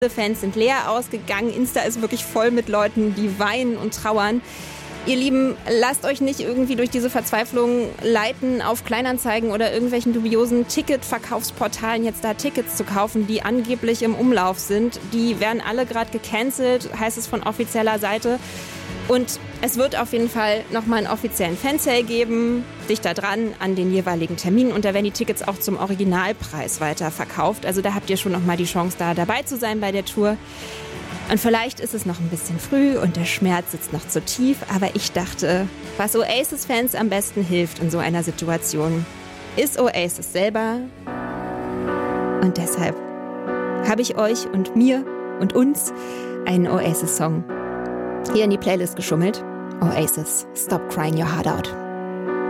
Fans sind leer ausgegangen. Insta ist wirklich voll mit Leuten, die weinen und trauern. Ihr Lieben, lasst euch nicht irgendwie durch diese Verzweiflung leiten, auf Kleinanzeigen oder irgendwelchen dubiosen Ticketverkaufsportalen jetzt da Tickets zu kaufen, die angeblich im Umlauf sind. Die werden alle gerade gecancelt, heißt es von offizieller Seite. Und es wird auf jeden Fall nochmal einen offiziellen Fansale geben, dicht da dran an den jeweiligen Terminen. Und da werden die Tickets auch zum Originalpreis weiterverkauft. Also da habt ihr schon nochmal die Chance, da dabei zu sein bei der Tour. Und vielleicht ist es noch ein bisschen früh und der Schmerz sitzt noch zu tief. Aber ich dachte, was Oasis-Fans am besten hilft in so einer Situation, ist Oasis selber. Und deshalb habe ich euch und mir und uns einen Oasis-Song hier in die Playlist geschummelt. Oasis, Stop Crying Your Heart Out.